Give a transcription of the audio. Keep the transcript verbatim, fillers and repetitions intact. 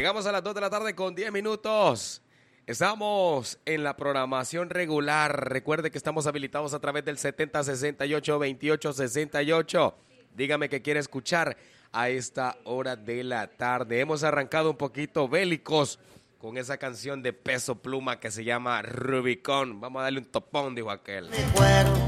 Llegamos a las dos de la tarde con diez minutos. Estamos en la programación regular. Recuerde que estamos habilitados a través del setenta sesenta y ocho veintiocho sesenta y ocho. Dígame qué quiere escuchar a esta hora de la tarde. Hemos arrancado un poquito bélicos con esa canción de Peso Pluma que se llama Rubicón. Vamos a darle un topón, dijo aquel.